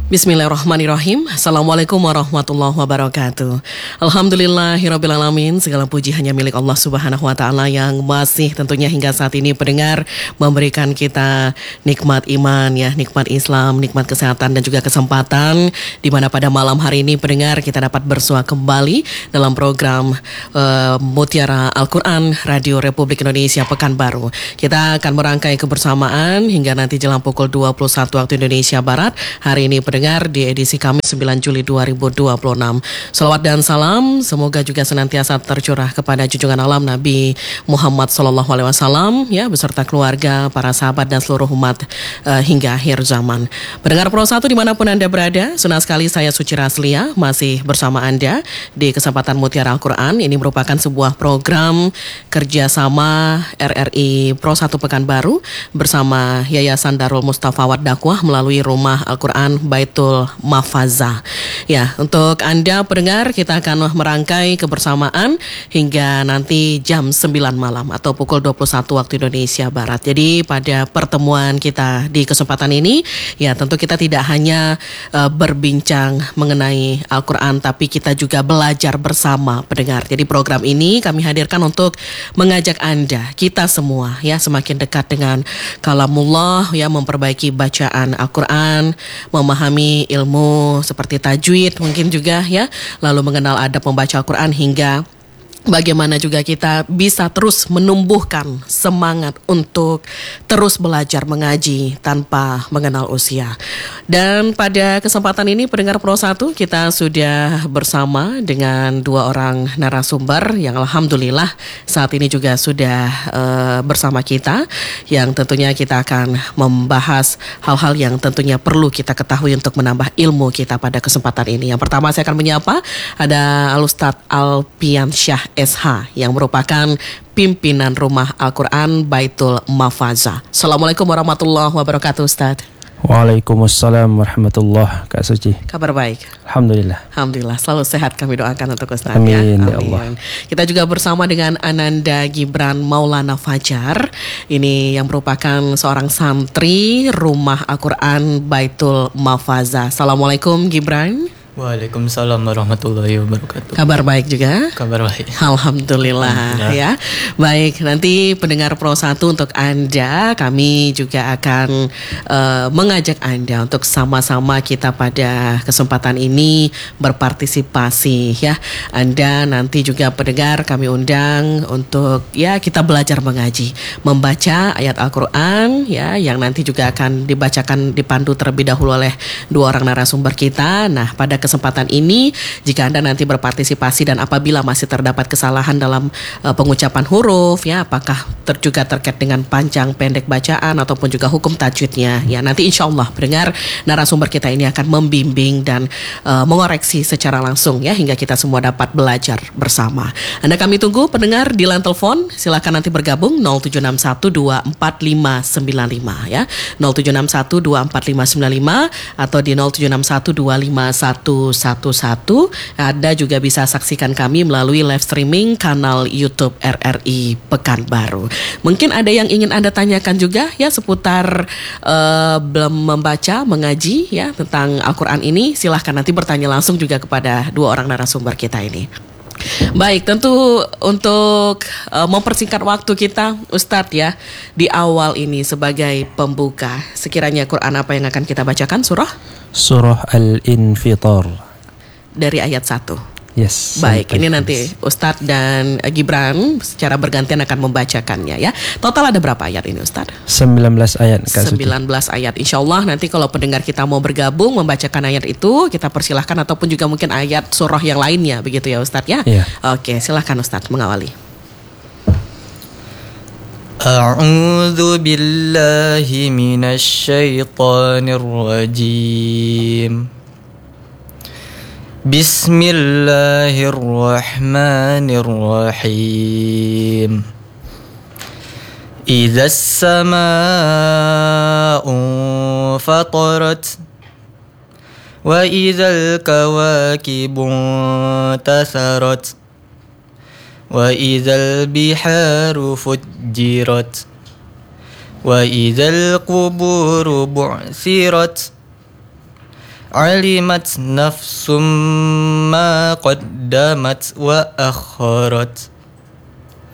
Bismillahirrahmanirrahim. Assalamualaikum warahmatullahi wabarakatuh. Alhamdulillahirrabbilalamin. Segala puji hanya milik Allah subhanahu wa ta'ala yang masih tentunya hingga saat ini pendengar memberikan kita nikmat iman, ya, nikmat Islam, nikmat kesehatan dan juga kesempatan, di mana pada malam hari ini pendengar kita dapat bersua kembali dalam program Mutiara Al-Quran Radio Republik Indonesia Pekanbaru. Kita akan merangkai kebersamaan hingga nanti jelang pukul 21 waktu Indonesia Barat. Hari ini pendengar di edisi Kamis 9 Juli 2026. Salawat dan salam semoga juga senantiasa tercurah kepada junjungan alam Nabi Muhammad SAW, ya, beserta keluarga, para sahabat dan seluruh umat hingga akhir zaman. Pendengar Pro 1 dimanapun Anda berada, senang sekali saya Suci Raslia masih bersama Anda di kesempatan Mutiara Al-Quran. Ini merupakan sebuah program kerjasama RRI Pro 1 Pekanbaru bersama Yayasan Darul Mustafawat Dakwah melalui Rumah Al-Quran Baitul Mahfazah. Ya, untuk Anda pendengar, kita akan merangkai kebersamaan hingga nanti jam 9 malam atau pukul 21 waktu Indonesia Barat. Jadi pada pertemuan kita di kesempatan ini, ya tentu kita tidak hanya berbincang mengenai Al-Quran, tapi kita juga belajar bersama pendengar. Jadi program ini kami hadirkan untuk mengajak Anda, kita semua, ya, semakin dekat dengan kalamullah, ya, memperbaiki bacaan Al-Quran, memahami ilmu seperti tajwid mungkin juga, ya, lalu mengenal adab membaca Al-Quran hingga bagaimana juga kita bisa terus menumbuhkan semangat untuk terus belajar mengaji tanpa mengenal usia. Dan pada kesempatan ini pendengar Pro 1 kita sudah bersama dengan dua orang narasumber yang alhamdulillah saat ini juga sudah bersama kita, yang tentunya kita akan membahas hal-hal yang tentunya perlu kita ketahui untuk menambah ilmu kita pada kesempatan ini. Yang pertama saya akan menyapa ada Al-Ustadz Alpiansyah SH yang merupakan pimpinan Rumah Al-Quran Baitul Mahfazah. Assalamualaikum warahmatullahi wabarakatuh, Ustaz. Waalaikumsalam warahmatullahi. Kak Suci, kabar baik? Alhamdulillah. Alhamdulillah, selalu sehat kami doakan untuk Ustaz. Amin, ya. ya Allah. Kita juga bersama dengan Ananda Gibran Maulana Fajar. Ini yang merupakan seorang santri Rumah Al-Quran Baitul Mahfazah. Assalamualaikum Gibran. Waalaikumsalam warahmatullahi wabarakatuh. Kabar baik juga? Kabar baik. Alhamdulillah, ya. Baik, nanti pendengar Pro 1 untuk Anda, kami juga akan mengajak Anda untuk sama-sama kita pada kesempatan ini berpartisipasi, ya. Anda nanti juga pendengar kami undang untuk, ya, kita belajar mengaji, membaca ayat Al-Quran, ya, yang nanti juga akan dibacakan, dipandu terlebih dahulu oleh dua orang narasumber kita. Nah, pada kesempatan ini, jika Anda nanti berpartisipasi dan apabila masih terdapat kesalahan dalam pengucapan huruf, ya, apakah juga terkait dengan panjang pendek bacaan ataupun juga hukum tajwidnya, ya, nanti insya Allah pendengar narasumber kita ini akan membimbing dan mengoreksi secara langsung, ya, hingga kita semua dapat belajar bersama. Anda kami tunggu pendengar di line telepon, silakan nanti bergabung 0761245595, ya, 0761245595 atau di 0761251111. Anda juga bisa saksikan kami melalui live streaming kanal YouTube RRI Pekanbaru. Mungkin ada yang ingin Anda tanyakan juga, ya, seputar belum membaca, mengaji, ya, tentang Al-Quran ini. Silahkan nanti bertanya langsung juga kepada dua orang narasumber kita ini. Baik, tentu untuk mempersingkat waktu kita, Ustadz, ya, di awal ini sebagai pembuka, sekiranya Quran apa yang akan kita bacakan? Surah Al-Infitar dari ayat 1. Yes. Baik, ini nanti Ustadz dan Gibran secara bergantian akan membacakannya, ya. Total ada berapa ayat ini, Ustadz? 19 ayat, Kak Suci. 19 ayat. Insya Allah nanti kalau pendengar kita mau bergabung membacakan ayat itu, kita persilahkan, ataupun juga mungkin ayat surah yang lainnya, begitu ya Ustadz, ya? Iya. Oke, silahkan Ustadz mengawali. A'udzu billahi minasy syaithanir rajim. Bismillahirrahmanirrahim. Idza as-samaa'u fatarat wa idzal kawakibu tasarat wa idzal biharu fujjirat wa idzal quburu bu'sirat علمت نفس ما قدمت وأخرت